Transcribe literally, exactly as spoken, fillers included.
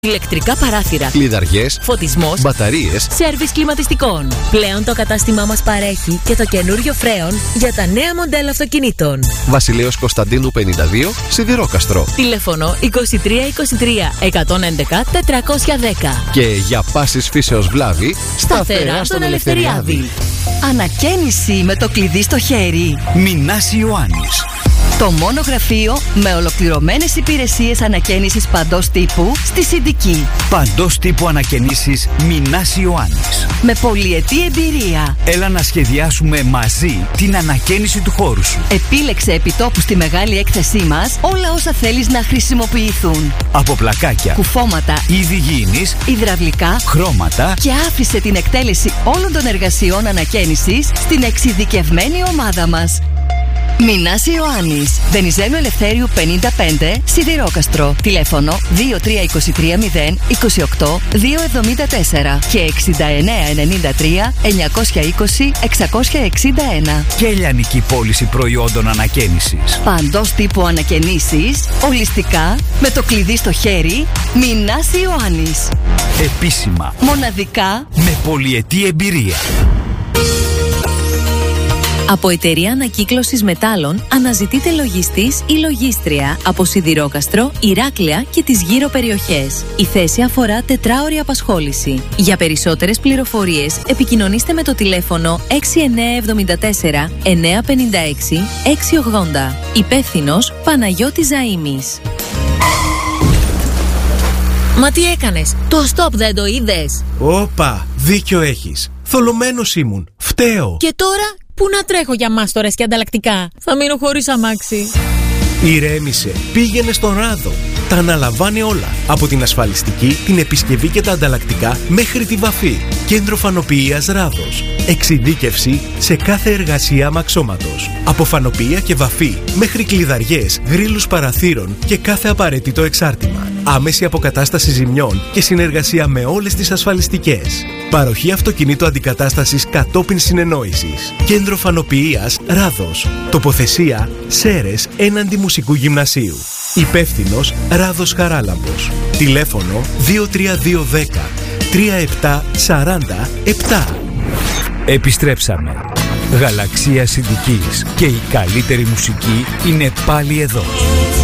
Ηλεκτρικά παράθυρα, κλειδαριές, φωτισμός, μπαταρίες, σέρβις κλιματιστικών. Πλέον το κατάστημά μας παρέχει και το καινούριο φρέον για τα νέα μοντέλα αυτοκινήτων. Βασιλέως Κωνσταντίνου πενήντα δύο, Σιδηρόκαστρο. Τηλέφωνο είκοσι τρία είκοσι τρία εκατόν έντεκα τετρακόσια δέκα. Και για πάσης φύσεως βλάβη, σταθερά στον Ελευθεριάδη. Ανακαίνιση με το κλειδί στο χέρι. Μινάς Ιωάννης. Το μόνο γραφείο με ολοκληρωμένες υπηρεσίες ανακαίνισης παντός τύπου στη Συντική. Παντός τύπου ανακαινήσεις Μινάς Ιωάννης. Με πολυετή εμπειρία. Έλα να σχεδιάσουμε μαζί την ανακαίνιση του χώρου σου. Επίλεξε επιτόπου στη μεγάλη έκθεσή μας όλα όσα θέλεις να χρησιμοποιηθούν. Από πλακάκια, κουφώματα, είδη γήινης, υδραυλικά, χρώματα. Και άφησε την εκτέλεση όλων των εργασιών ανακαίνισης στην εξειδικευμένη ομάδα μας. Μινάς Ιωάννης, Βενιζέλου Ελευθέριου πενήντα πέντε, Σιδηρόκαστρο. Τηλέφωνο δύο τρία δύο τρία μηδέν είκοσι οκτώ διακόσια εβδομήντα τέσσερα και εξήντα εννέα ενενήντα τρία εννιακόσια είκοσι εξακόσια εξήντα ένα. Και λιανική πώληση προϊόντων ανακαίνησης. Παντός τύπου ανακαινήσεις, ολιστικά, με το κλειδί στο χέρι. Μινάς Ιωάννης. Επίσημα, μοναδικά, με πολυετή εμπειρία. Από εταιρεία ανακύκλωσης μετάλλων αναζητείτε λογιστής ή λογίστρια από Σιδηρόκαστρο, Ηράκλεια και τις γύρω περιοχές. Η θέση αφορά τετράωρη απασχόληση. Για περισσότερες πληροφορίες επικοινωνήστε με το τηλέφωνο έξι εννέα εβδομήντα τέσσερα εννέα πενήντα έξι έξι ογδόντα. Υπεύθυνος Παναγιώτης Ζαΐμης. Μα τι έκανες? Το stop δεν το είδες? Όπα, δίκιο έχεις. Θολωμένος ήμουν. Φταίω. Και τώρα? Πού να τρέχω για μάστορες και ανταλλακτικά? Θα μείνω χωρίς αμάξι. Ηρέμησε. Πήγαινε στον Ράδο. Τα αναλαμβάνει όλα. Από την ασφαλιστική, την επισκευή και τα ανταλλακτικά μέχρι τη βαφή. Κέντρο φανοποιίας Ράδος. Εξειδίκευση σε κάθε εργασία αμαξώματος. Από φανοποιία και βαφή μέχρι κλειδαριές, γρίλους παραθύρων και κάθε απαραίτητο εξάρτημα. Άμεση αποκατάσταση ζημιών και συνεργασία με όλες τις ασφαλιστικές. Παροχή αυτοκινήτου αντικατάστασης κατόπιν συνεννόησης. Κέντρο φανοποιίας Ράδος. Τοποθεσία Σέρες έναντι Μουσικού Γυμνασίου. Υπεύθυνος Ράδος Χαράλαμπος. Τηλέφωνο δύο τρία δύο ένα μηδέν τρία επτά τέσσερα επτά. Επιστρέψαμε. Γαλαξία Συντικής και η καλύτερη μουσική είναι πάλι εδώ.